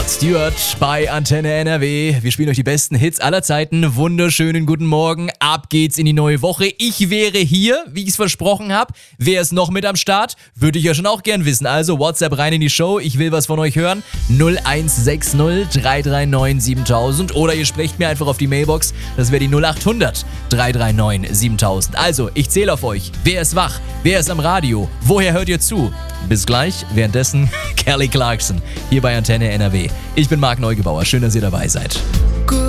Rod Stewart bei Antenne NRW. Wir spielen euch die besten Hits aller Zeiten. Wunderschönen guten Morgen. Ab geht's in die neue Woche. Ich wäre hier, wie ich es versprochen habe. Wer ist noch mit am Start? Würde ich ja schon auch gern wissen. Also WhatsApp rein in die Show. Ich will was von euch hören. 0160 339 7000. Oder ihr sprecht mir einfach auf die Mailbox. Das wäre die 0800 339 7000. Also, ich zähle auf euch. Wer ist wach? Wer ist am Radio? Woher hört ihr zu? Bis gleich. Währenddessen Kelly Clarkson hier bei Antenne NRW. Ich bin Marc Neugebauer. Schön, dass ihr dabei seid.